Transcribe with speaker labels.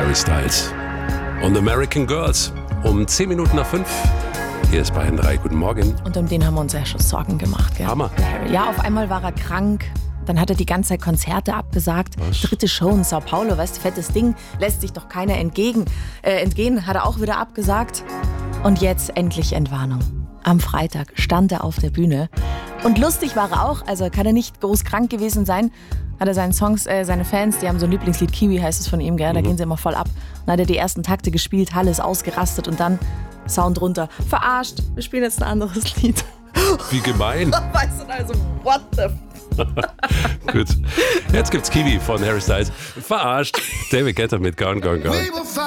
Speaker 1: Harry Styles und American Girls. Um 10 Minuten nach 5. Hier ist Bayern 3. Guten Morgen.
Speaker 2: Und um den haben wir uns ja schon Sorgen gemacht. Gell?
Speaker 1: Hammer.
Speaker 2: Der Harry. Ja, auf einmal war er krank. Dann hat er die ganze Zeit Konzerte abgesagt.
Speaker 1: Was?
Speaker 2: 3. Show in Sao Paulo, weißt du, fettes Ding. Lässt sich doch keiner entgehen. Hat er auch wieder abgesagt. Und jetzt endlich Entwarnung. Am Freitag stand er auf der Bühne. Und lustig war er auch, also kann er nicht groß krank gewesen sein. Hat er seine Songs, seine Fans, die haben so ein Lieblingslied, Kiwi heißt es von ihm, gell? Da gehen sie immer voll ab. Dann hat er die ersten Takte gespielt, Halle ist ausgerastet und dann Sound runter. Verarscht, wir spielen jetzt ein anderes Lied.
Speaker 1: Wie gemein.
Speaker 2: Weißt du, also, what the
Speaker 1: Gut. Jetzt gibt's Kiwi von Harry Styles. Verarscht. David Guetta mit Gone, Gone, Gone.